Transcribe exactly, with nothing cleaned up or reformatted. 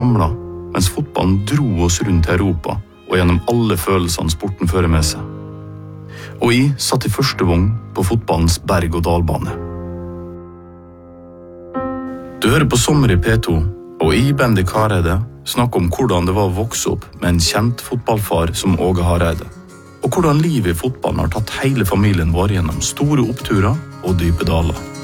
samlet, mens fotballen dro oss rundt i Europa og gjennom alle følelsene sporten fører med seg. Og jeg satt i første vogn på fotballens berg- og dalbane. Du hører på Sommer i P to, og jeg, Bendik Hareide, snakker om hvordan det var å vokse opp med en kjent fotballfar som Åge Hareide, og hvordan livet i fotballen har tatt hele familien vår gjennom store oppturer og dype daler.